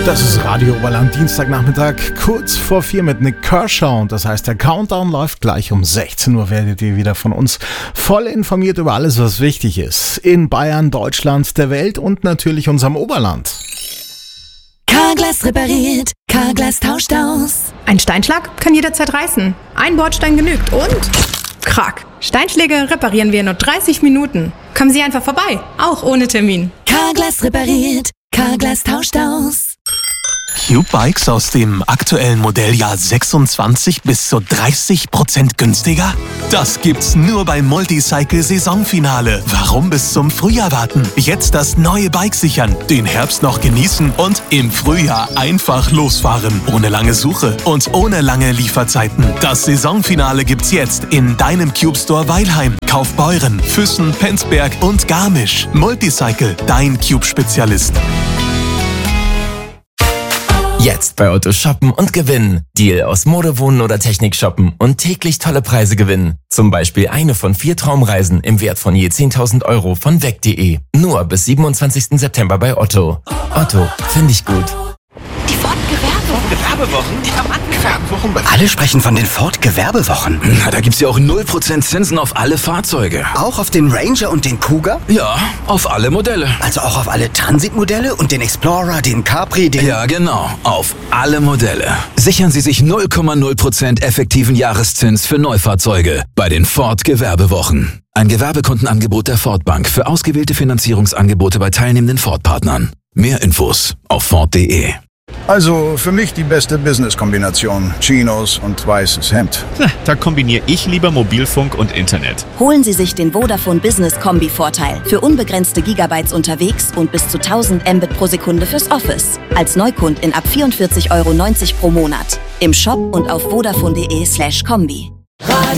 Das ist Radio Oberland, Dienstagnachmittag, kurz vor 4 mit Nick Kershaw. Und das heißt, der Countdown läuft gleich um 16 Uhr. Werdet ihr wieder von uns voll informiert über alles, was wichtig ist. In Bayern, Deutschland, der Welt und natürlich unserem Oberland. Carglass repariert, Carglass tauscht aus. Ein Steinschlag kann jederzeit reißen. Ein Bordstein genügt und... Krack. Steinschläge reparieren wir in nur 30 Minuten. Kommen Sie einfach vorbei, auch ohne Termin. Carglass repariert, Carglass tauscht aus. Cube Bikes aus dem aktuellen Modelljahr 26 bis zu 30% günstiger? Das gibt's nur beim Multicycle-Saisonfinale. Warum bis zum Frühjahr warten? Jetzt das neue Bike sichern, den Herbst noch genießen und im Frühjahr einfach losfahren. Ohne lange Suche und ohne lange Lieferzeiten. Das Saisonfinale gibt's jetzt in deinem Cube Store Weilheim, Kaufbeuren, Füssen, Penzberg und Garmisch. Multicycle, dein Cube-Spezialist. Jetzt bei Otto shoppen und gewinnen. Deal aus Mode, Wohnen oder Technik shoppen und täglich tolle Preise gewinnen. Zum Beispiel eine von 4 Traumreisen im Wert von je 10.000 € von weg.de. Nur bis 27. September bei Otto. Otto, finde ich gut. Die Ford-Gewerbewochen? Gewerbewochen? Alle sprechen von den Ford-Gewerbewochen. Na, da gibt's ja auch 0% Zinsen auf alle Fahrzeuge. Auch auf den Ranger und den Cougar? Ja, auf alle Modelle. Also auch auf alle Transit-Modelle und den Explorer, den Capri, den... Ja, genau. Auf alle Modelle. Sichern Sie sich 0,0% effektiven Jahreszins für Neufahrzeuge bei den Ford-Gewerbewochen. Ein Gewerbekundenangebot der Ford Bank für ausgewählte Finanzierungsangebote bei teilnehmenden Ford-Partnern. Mehr Infos auf Ford.de. Also für mich die beste Business-Kombination. Chinos und weißes Hemd. Da kombiniere ich lieber Mobilfunk und Internet. Holen Sie sich den Vodafone Business Kombi-Vorteil für unbegrenzte Gigabytes unterwegs und bis zu 1000 Mbit pro Sekunde fürs Office. Als Neukundin ab 44,90 € pro Monat. Im Shop und auf vodafone.de/kombi.